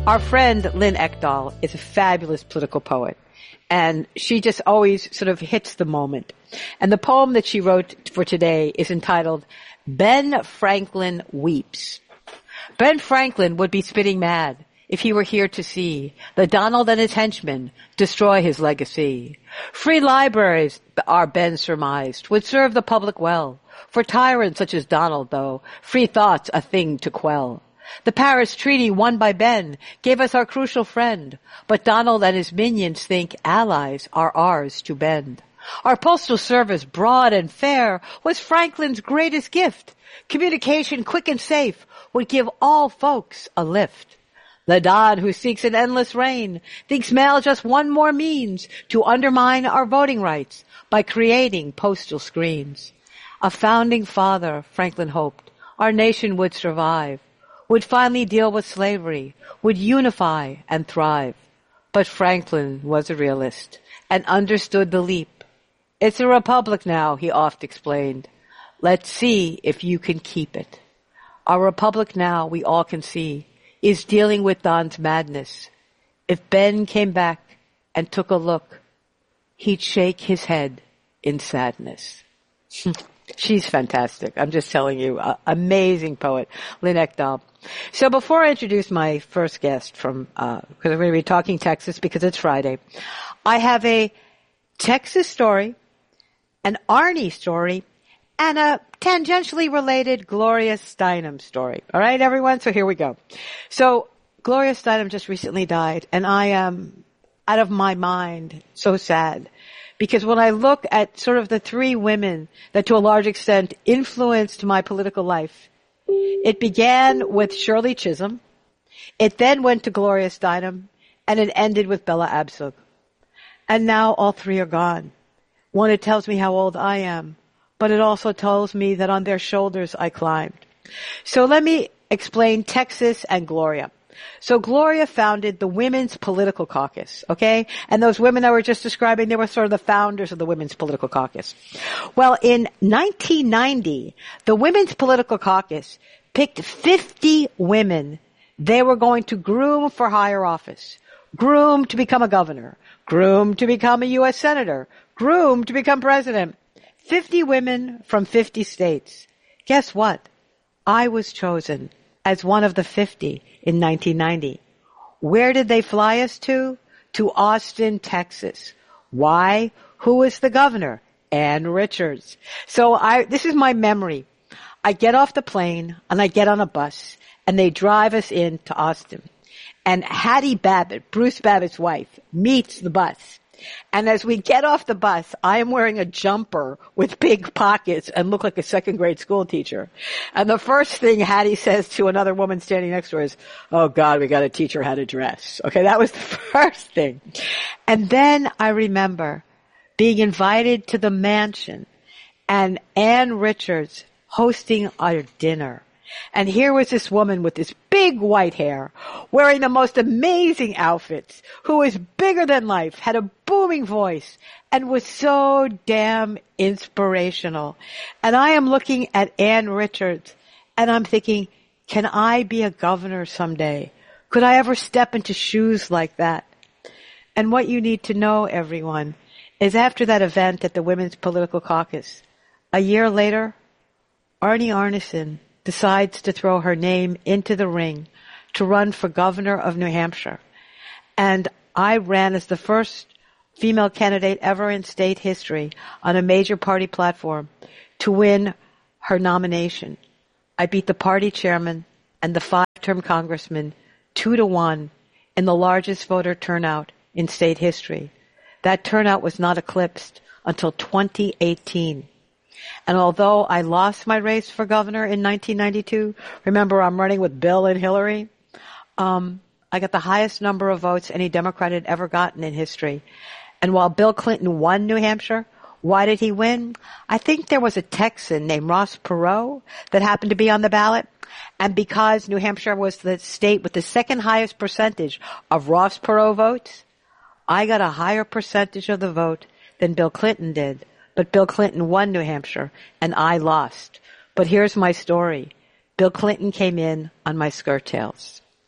Our friend Lynn Ekdahl is a fabulous political poet, and she just always sort of hits the moment. And the poem that she wrote for today is entitled, Ben Franklin Weeps. Ben Franklin would be spitting mad if he were here to see the Donald and his henchmen destroy his legacy. Free libraries, our Ben surmised, would serve the public well. For tyrants such as Donald, though, free thought's a thing to quell. The Paris Treaty won by Ben gave us our crucial friend, but Donald and his minions think allies are ours to bend. Our postal service, broad and fair, was Franklin's greatest gift. Communication quick and safe would give all folks a lift. The Don who seeks an endless reign thinks mail just one more means to undermine our voting rights by creating postal screens. A founding father, Franklin hoped, our nation would survive, would finally deal with slavery, would unify and thrive. But Franklin was a realist and understood the leap. It's a republic now, he oft explained. Let's see if you can keep it. Our republic now, we all can see, is dealing with Don's madness. If Ben came back and took a look, he'd shake his head in sadness. She's fantastic. I'm just telling you, amazing poet, Lynn Ekdahl. So before I introduce my first guest from, because we're going to be talking Texas because it's Friday, I have a Texas story, an Arnie story, and a tangentially related Gloria Steinem story. All right, everyone? So here we go. So Gloria Steinem just recently died, and I am out of my mind, so sad. Because when I look at sort of the three women that to a large extent influenced my political life, it began with Shirley Chisholm, it then went to Gloria Steinem, and it ended with Bella Abzug. And now all three are gone. One, it tells me how old I am, but it also tells me that on their shoulders I climbed. So let me explain Texas and Gloria. So Gloria founded the Women's Political Caucus, okay? And those women I were just describing, they were sort of the founders of the Women's Political Caucus. Well, in 1990, the Women's Political Caucus picked 50 women they were going to groom for higher office, groom to become a governor, groom to become a U.S. senator, groom to become president. 50 women from 50 states. Guess what? I was chosen as one of the 50 in 1990. Where did they fly us to? To Austin, Texas. Why? Who is the governor? Ann Richards. So this is my memory. I get off the plane and I get on a bus and they drive us into Austin. And Hattie Babbitt, Bruce Babbitt's wife, meets the bus. And as we get off the bus, I am wearing a jumper with big pockets and look like a second grade school teacher. And the first thing Hattie says to another woman standing next to her is, oh God, we got to teach her how to dress. Okay, that was the first thing. And then I remember being invited to the mansion and Ann Richards hosting our dinner. And here was this woman with this big white hair, wearing the most amazing outfits, who was bigger than life, had a booming voice, and was so damn inspirational. And I am looking at Ann Richards, and I'm thinking, can I be a governor someday? Could I ever step into shoes like that? And what you need to know, everyone, is after that event at the Women's Political Caucus, a year later, Arnie Arnesen decides to throw her name into the ring to run for governor of New Hampshire. And I ran as the first female candidate ever in state history on a major party platform to win her nomination. I beat the party chairman and the 5-term congressman 2-1 in the largest voter turnout in state history. That turnout was not eclipsed until 2018. And although I lost my race for governor in 1992, remember I'm running with Bill and Hillary, I got the highest number of votes any Democrat had ever gotten in history. And while Bill Clinton won New Hampshire, why did he win? I think there was a Texan named Ross Perot that happened to be on the ballot. And because New Hampshire was the state with the second highest percentage of Ross Perot votes, I got a higher percentage of the vote than Bill Clinton did. But Bill Clinton won New Hampshire, and I lost. But here's my story. Bill Clinton came in on my skirt tails.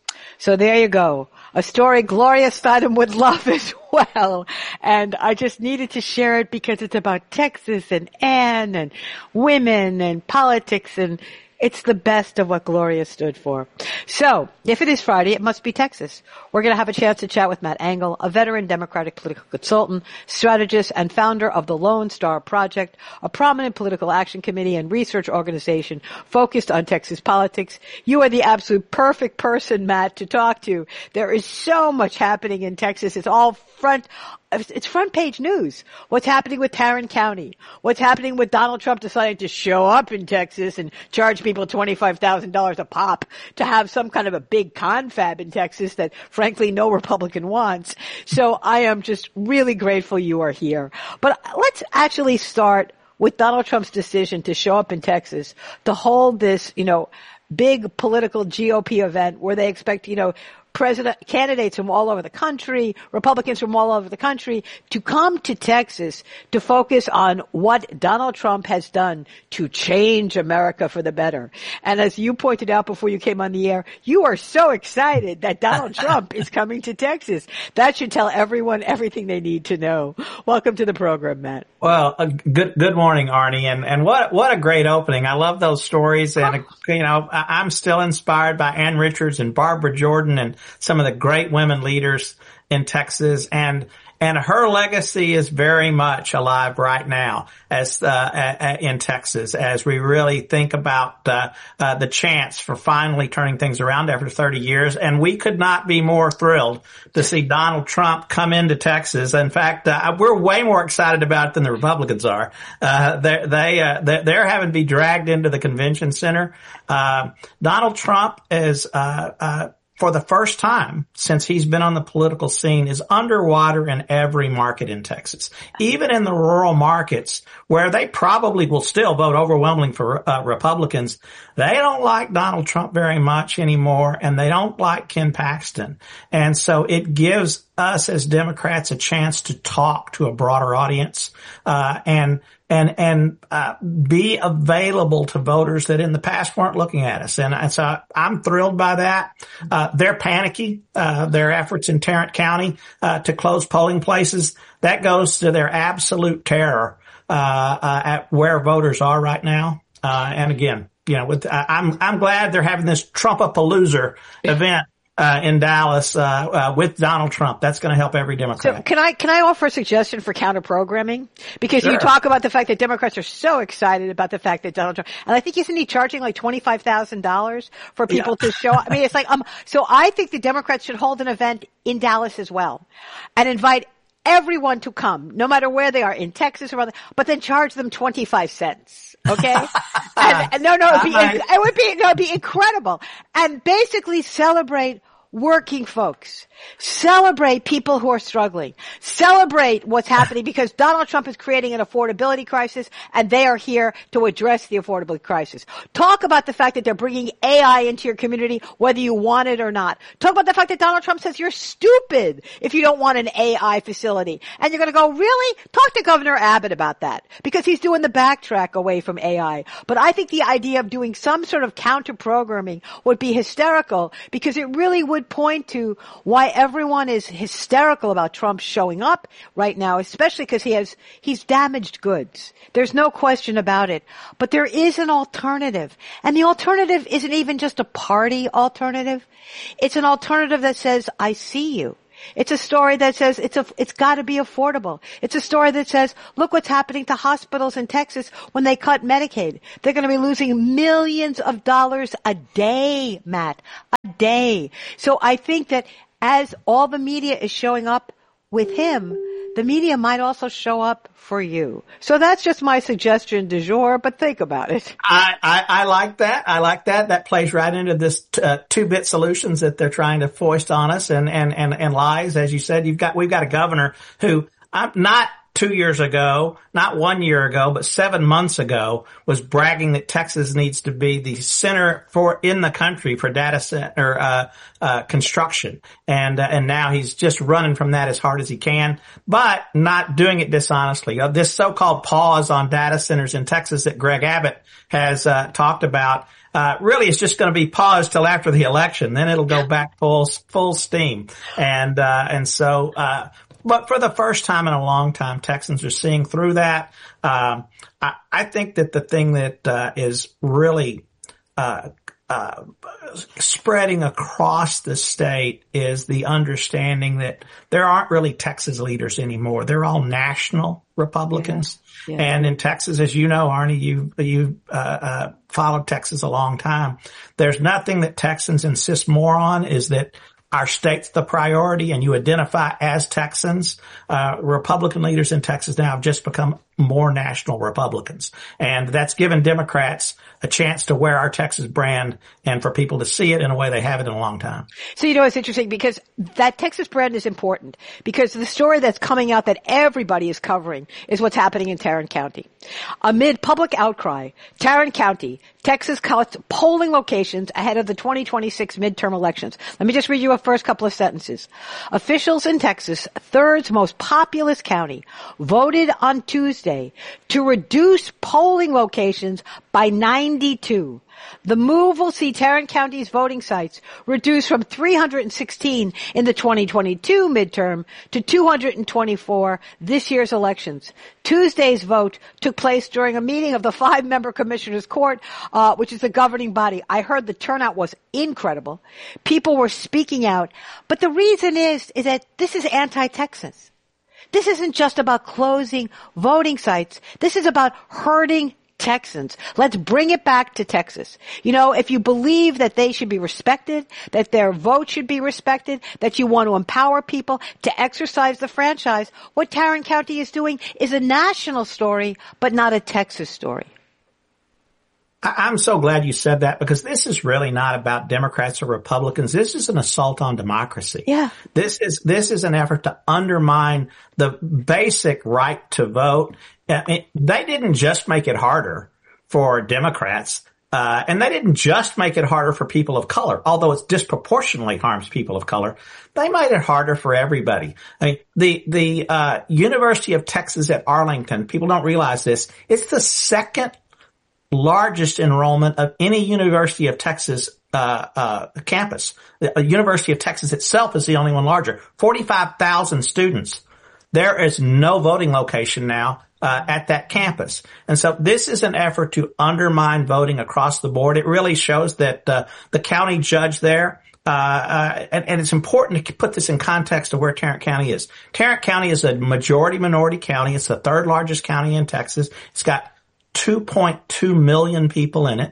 So there you go. A story Gloria Steinem would love as well. And I just needed to share it because it's about Texas and Ann and women and politics, and it's the best of what Gloria stood for. So, if it is Friday, it must be Texas. We're going to have a chance to chat with Matt Engel, a veteran Democratic political consultant, strategist, and founder of the Lone Star Project, a prominent political action committee and research organization focused on Texas politics. You are the absolute perfect person, Matt, to talk to. There is so much happening in Texas. It's front page news. What's happening with Tarrant County? What's happening with Donald Trump deciding to show up in Texas and charge people $25,000 a pop to have some kind of a big confab in Texas that frankly no Republican wants. So I am just really grateful you are here. But let's actually start with Donald Trump's decision to show up in Texas to hold this, big political GOP event where they expect, president candidates from all over the country, Republicans from all over the country, to come to Texas to focus on what Donald Trump has done to change America for the better. And as you pointed out before you came on the air, you are so excited that Donald Trump is coming to Texas. That should tell everyone everything they need to know. Welcome to the program, Matt. Well, good morning, Arnie, and what a great opening. I love those stories, and I'm still inspired by Ann Richards and Barbara Jordan and some of the great women leaders in Texas, and her legacy is very much alive right now as in Texas, as we really think about the chance for finally turning things around after 30 years. And we could not be more thrilled to see Donald Trump come into Texas. In fact, we're way more excited about it than the Republicans are. They're having to be dragged into the convention center. Donald Trump is for the first time since he's been on the political scene, is underwater in every market in Texas. Even in the rural markets where they probably will still vote overwhelmingly for Republicans, they don't like Donald Trump very much anymore, and they don't like Ken Paxton. And so it gives us as Democrats a chance to talk to a broader audience, and be available to voters that in the past weren't looking at us. And so I'm thrilled by that. They're panicky. Their efforts in Tarrant County, to close polling places, that goes to their absolute terror, at where voters are right now. And again, I'm glad they're having this Trump-a-palooza event in Dallas with Donald Trump. That's going to help every Democrat. So can I offer a suggestion for counter programming? Because Sure. You talk about the fact that Democrats are so excited about the fact that Donald Trump, and I think isn't he charging like $25,000 for people to show up? I mean, it's like so I think the Democrats should hold an event in Dallas as well and invite everyone to come, no matter where they are, in Texas or other, but then charge them 25 cents. Okay? It'd be incredible. And basically celebrate working folks. Celebrate people who are struggling. Celebrate what's happening because Donald Trump is creating an affordability crisis and they are here to address the affordability crisis. Talk about the fact that they're bringing AI into your community whether you want it or not. Talk about the fact that Donald Trump says you're stupid if you don't want an AI facility. And you're going to go, really? Talk to Governor Abbott about that because he's doing the backtrack away from AI. But I think the idea of doing some sort of counter programming would be hysterical because it really would point to why everyone is hysterical about Trump showing up right now, especially because he's damaged goods. There's no question about it. But there is an alternative. And the alternative isn't even just a party alternative. It's an alternative that says, I see you. It's a story that says it's got to be affordable. It's a story that says, look what's happening to hospitals in Texas when they cut Medicaid. They're going to be losing millions of dollars a day, Matt, a day. So I think that as all the media is showing up with him, the media might also show up for you. So that's just my suggestion du jour, but think about it. I like that. I like that. That plays right into this two-bit solutions that they're trying to foist on us and lies. As you said, we've got a governor who not 2 years ago, not 1 year ago, but 7 months ago was bragging that Texas needs to be the center in the country for data center, construction. And now he's just running from that as hard as he can, but not doing it dishonestly. This so-called pause on data centers in Texas that Greg Abbott has, talked about, really it's just going to be paused till after the election. Then it'll go back full steam. And so, but for the first time in a long time, Texans are seeing through that. I think that the thing that, is really, spreading across the state is the understanding that there aren't really Texas leaders anymore. They're all national Republicans. Yeah. And in Texas, as you know, Arnie, you followed Texas a long time. There's nothing that Texans insist more on is that our state's the priority and you identify as Texans. Republican leaders in Texas now have just become more national Republicans. And that's given Democrats a chance to wear our Texas brand and for people to see it in a way they haven't in a long time. So, it's interesting because that Texas brand is important because the story that's coming out that everybody is covering is what's happening in Tarrant County. Amid public outcry, Tarrant County, Texas cuts polling locations ahead of the 2026 midterm elections. Let me just read you a first couple of sentences. Officials in Texas, third's most populous county, voted on Tuesday to reduce polling locations by 92. The move will see Tarrant County's voting sites reduced from 316 in the 2022 midterm to 224 this year's elections. Tuesday's vote took place during a meeting of the 5-member commissioners court, which is the governing body. I heard the turnout was incredible. People were speaking out. But the reason is that this is anti-Texas. This isn't just about closing voting sites. This is about hurting Texans. Let's bring it back to Texas. If you believe that they should be respected, that their vote should be respected, that you want to empower people to exercise the franchise, what Tarrant County is doing is a national story, but not a Texas story. I'm so glad you said that because this is really not about Democrats or Republicans. This is an assault on democracy. Yeah. This is an effort to undermine the basic right to vote. They didn't just make it harder for Democrats, and they didn't just make it harder for people of color, although it disproportionately harms people of color. They made it harder for everybody. The University of Texas at Arlington, people don't realize this, it's the second largest enrollment of any University of Texas campus. The University of Texas itself is the only one larger. 45,000 students. There is no voting location now at that campus. And so this is an effort to undermine voting across the board. It really shows that the county judge there and it's important to put this in context of where Tarrant County is. Tarrant County is a majority minority county. It's the third largest county in Texas. It's got 2.2 million people in it.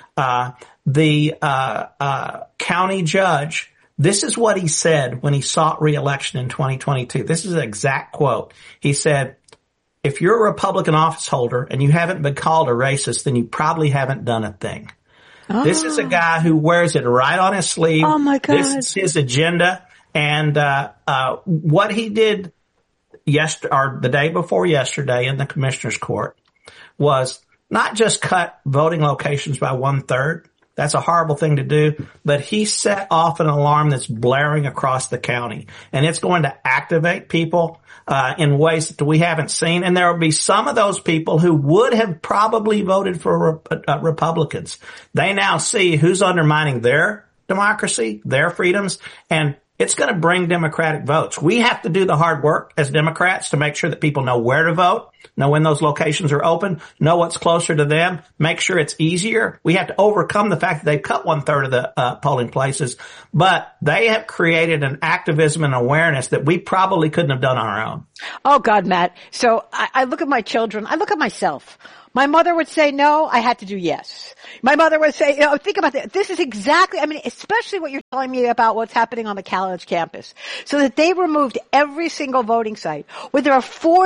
The county judge, this is what he said when he sought re-election in 2022. This is an exact quote. He said, if you're a Republican office holder and you haven't been called a racist, then you probably haven't done a thing. Oh. This is a guy who wears it right on his sleeve. Oh my God. This is his agenda. And what he did the day before yesterday in the commissioner's court was not just cut voting locations by 1/3. That's a horrible thing to do, but he set off an alarm that's blaring across the county, and it's going to activate people in ways that we haven't seen. And there will be some of those people who would have probably voted for Republicans. They now see who's undermining their democracy, their freedoms, and it's going to bring Democratic votes. We have to do the hard work as Democrats to make sure that people know where to vote, know when those locations are open, know what's closer to them, make sure it's easier. We have to overcome the fact that they've cut 1/3 of the polling places, but they have created an activism and awareness that we probably couldn't have done on our own. Oh God, Matt. So I look at my children, I look at myself. My mother would say no, I had to do yes. My mother would say, think about that. This is exactly, especially what you're telling me about what's happening on the college campus. So that they removed every single voting site where there are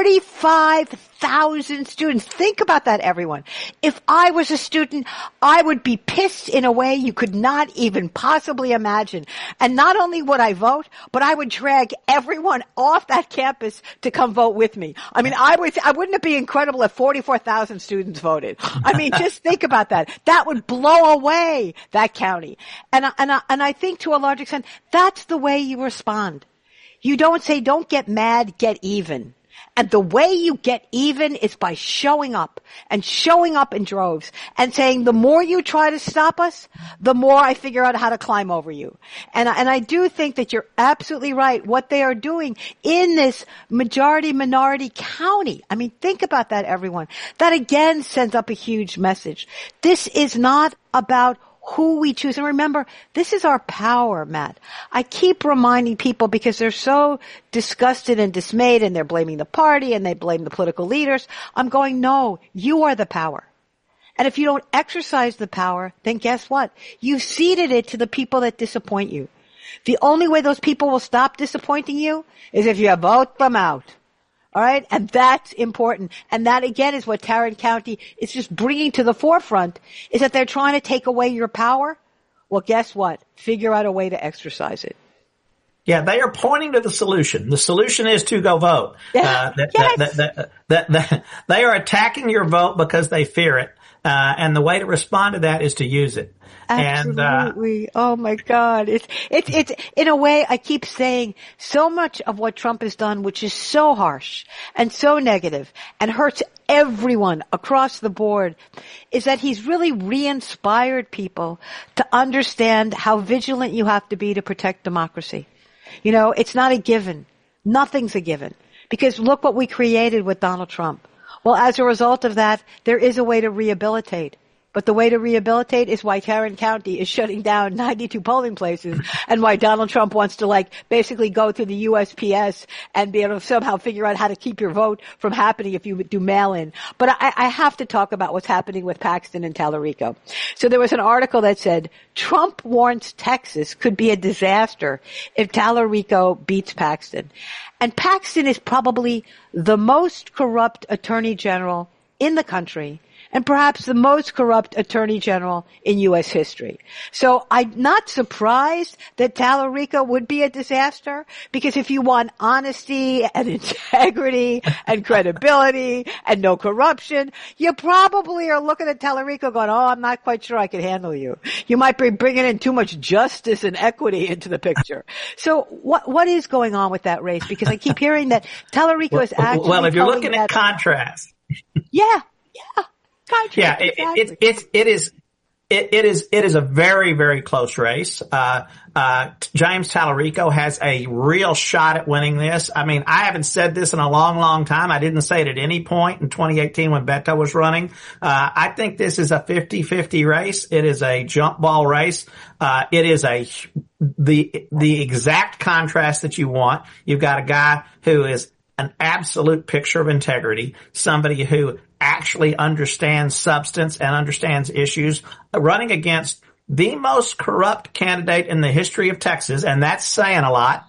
45,000 students. Think about that, everyone. If I was a student, I would be pissed in a way you could not even possibly imagine. And not only would I vote, but I would drag everyone off that campus to come vote with me. Wouldn't it be incredible if 44,000 students voted? Just think about that. That would blow away that county. And I think to a large extent, that's the way you respond. You don't say, don't get mad, get even. And the way you get even is by showing up and showing up in droves and saying, the more you try to stop us, the more I figure out how to climb over you. And I do think that you're absolutely right. What they are doing in this majority minority county. I mean, think about that, everyone. That again sends up a huge message. This is not about who we choose. And remember, this is our power, Matt. I keep reminding people because they're so disgusted and dismayed and they're blaming the party and they blame the political leaders. I'm going, no, you are the power. And if you don't exercise the power, then guess what? You ceded it to the people that disappoint you. The only way those people will stop disappointing you is if you vote them out. All right. And that's important. And that again is what Tarrant County is just bringing to the forefront, is that they're trying to take away your power. Well, guess what? Figure out a way to exercise it. Yeah, they are pointing to the solution. The solution is to go vote. Yes. They are attacking your vote because they fear it. And the way to respond to that is to use it. Absolutely. Oh my God. It's in a way, I keep saying so much of what Trump has done, which is so harsh and so negative and hurts everyone across the board, is that he's really re-inspired people to understand how vigilant you have to be to protect democracy. You know, it's not a given. Nothing's a given. Because look what we created with Donald Trump. Well, as a result of that, there is a way to rehabilitate. But the way to rehabilitate is why Tarrant County is shutting down 92 polling places and why Donald Trump wants to basically go to the USPS and be able to somehow figure out how to keep your vote from happening if you do mail-in. But I have to talk about what's happening with Paxton and Tallarico. So there was an article that said, Trump warns Texas could be a disaster if Tallarico beats Paxton. And Paxton is probably the most corrupt attorney general in the country, and perhaps the most corrupt attorney general in U.S. history. So I'm not surprised that Tallarico would be a disaster, because if you want honesty and integrity and credibility and no corruption, you probably are looking at Tallarico going, oh, I'm not quite sure I can handle you. You might be bringing in too much justice and equity into the picture. So what is going on with that race? Because I keep hearing that Tallarico is actually... Well, if you're looking at contrast... Yeah. Yeah, it is a very, very close race. James Tallarico has a real shot at winning this. I mean, I haven't said this in a long, long time. I didn't say it at any point in 2018 when Beto was running. I think this is a 50-50 race. It is a jump ball race. It is the exact contrast that you want. You've got a guy who is an absolute picture of integrity, somebody who actually understands substance and understands issues, running against the most corrupt candidate in the history of Texas, and that's saying a lot.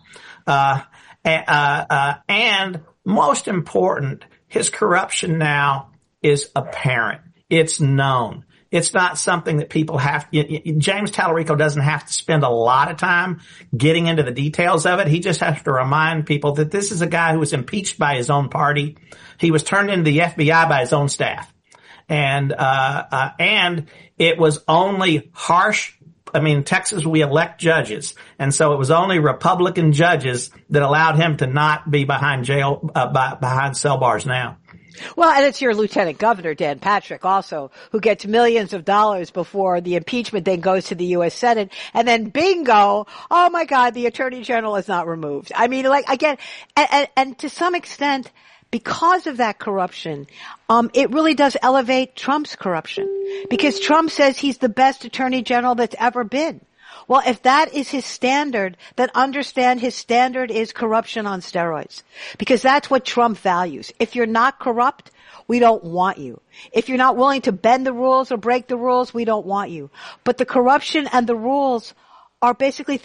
And most important, his corruption now is apparent. It's known. It's not something that people James Tallarico doesn't have to spend a lot of time getting into the details of it. He just has to remind people that this is a guy who was impeached by his own party. He was turned into the FBI by his own staff. And it was only harsh. I mean, Texas, we elect judges. And so it was only Republican judges that allowed him to not be behind behind cell bars now. Well, and it's your Lieutenant Governor, Dan Patrick, also, who gets millions of dollars before the impeachment then goes to the U.S. Senate. And then bingo, oh my God, the Attorney General is not removed. I mean, again, and to some extent, because of that corruption, it really does elevate Trump's corruption. Because Trump says he's the best Attorney General that's ever been. Well, if that is his standard, then understand his standard is corruption on steroids. Because that's what Trump values. If you're not corrupt, we don't want you. If you're not willing to bend the rules or break the rules, we don't want you. But the corruption and the rules are basically